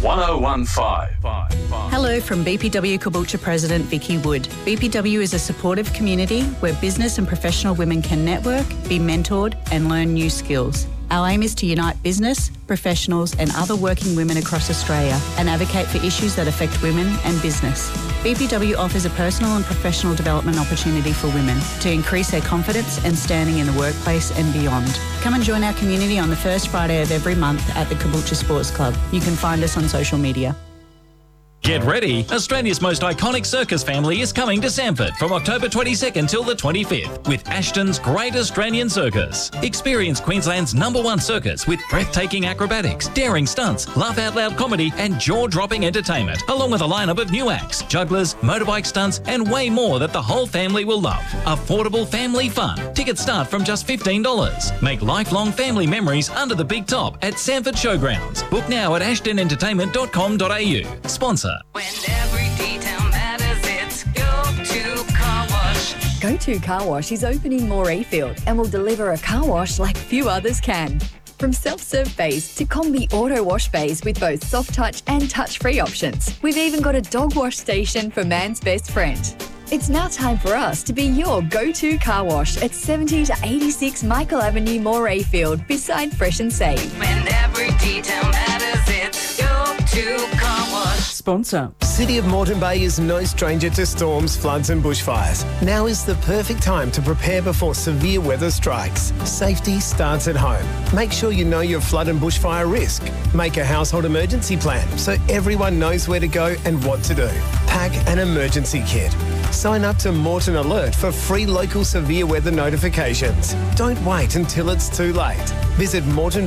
1015. Hello from BPW Caboolture President Vicky Wood. BPW is a supportive community where business and professional women can network, be mentored and learn new skills. Our aim is to unite business, professionals and other working women across Australia and advocate for issues that affect women and business. BPW offers a personal and professional development opportunity for women to increase their confidence and standing in the workplace and beyond. Come and join our community on the first Friday of every month at the Caboolture Sports Club. You can find us on social media. Get ready! Australia's most iconic circus family is coming to Sanford from October 22nd till the 25th with Ashton's Great Australian Circus. Experience Queensland's #1 circus with breathtaking acrobatics, daring stunts, laugh-out-loud comedy and jaw-dropping entertainment, along with a lineup of new acts, jugglers, motorbike stunts and way more that the whole family will love. Affordable family fun. Tickets start from just $15. Make lifelong family memories under the big top at Sanford Showgrounds. Book now at ashtonentertainment.com.au. Sponsor. When every detail matters, it's Go-To Car Wash. Go-To Car Wash is opening Morayfield and will deliver a car wash like few others can. From self-serve bays to combi auto wash bays with both soft touch and touch-free options. We've even got a dog wash station for man's best friend. It's now time for us to be your go-to car wash at 70 to 86 Michael Avenue, Morayfield, beside Fresh and Save. When every detail matters, it's Go-To Car Wash. Sponsor. City of Moreton Bay is no stranger to storms, floods and bushfires. Now is the perfect time to prepare before severe weather strikes. Safety starts at home. Make sure you know your flood and bushfire risk. Make a household emergency plan so everyone knows where to go and what to do. Pack an emergency kit. Sign up to Moreton Alert for free local severe weather notifications. Don't wait until it's too late. Visit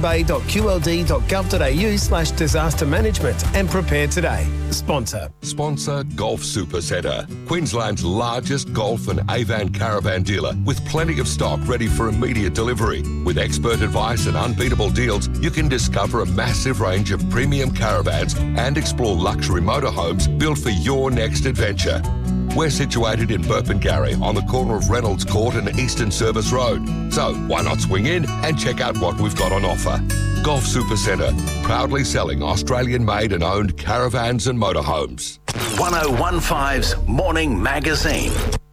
moretonbay.qld.gov.au/disaster management and prepare today. Sponsor. Sponsor Golf Super Centre, Queensland's largest golf and Avan caravan dealer with plenty of stock ready for immediate delivery. With expert advice and unbeatable deals, you can discover a massive range of premium caravans and explore luxury motorhomes built for your next adventure. We're situated in Burpengary on the corner of Reynolds Court and Eastern Service Road. So why not swing in and check out what we've got on offer. Golf Super Centre, proudly selling Australian-made and owned caravans and motorhomes. 1015's Morning Magazine.